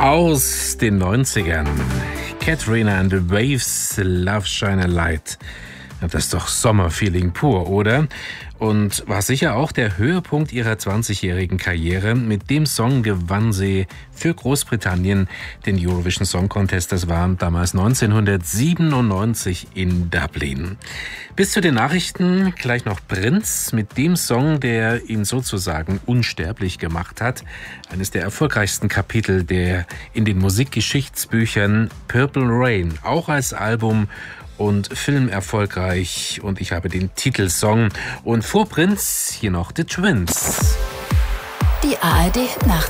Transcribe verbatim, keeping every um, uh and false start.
Aus den neunzigern. Katrina and the Waves, Love Shine a Light. Das ist doch Sommerfeeling pur, oder? Und war sicher auch der Höhepunkt ihrer zwanzigjährigen Karriere. Mit dem Song gewann sie für Großbritannien den Eurovision Song Contest. Das war damals neunzehnhundertsiebenundneunzig in Dublin. Bis zu den Nachrichten gleich noch Prince mit dem Song, der ihn sozusagen unsterblich gemacht hat. Eines der erfolgreichsten Kapitel der in den Musikgeschichtsbüchern, Purple Rain, auch als Album und Film erfolgreich, und ich habe den Titelsong. Und vor Prince hier noch The Twins. Die A R D Nacht.